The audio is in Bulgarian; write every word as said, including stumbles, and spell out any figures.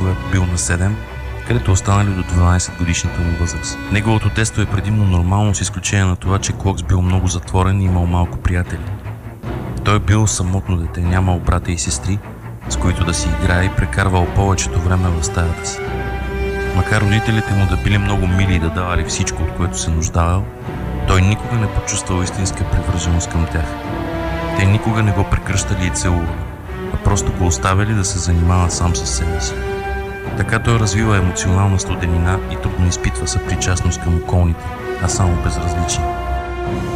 когато бил на седем, където останали до дванайсет годишната му възраст. Неговото детство е предимно нормално, с изключение на това, че Клокс бил много затворен и имал малко приятели. Той е бил самотно дете, нямал брата и сестри, с които да си играе и прекарвал повечето време в стаята си. Макар родителите му да били много мили и да давали всичко, от което се нуждаел, той никога не почувствал истинска привърженост към тях. Те никога не го прекръщали и целували, а просто го оставили да се занимава сам със себе си. Така той развива емоционална студенина и трудно изпитва съпричастност към околните, а само безразличие.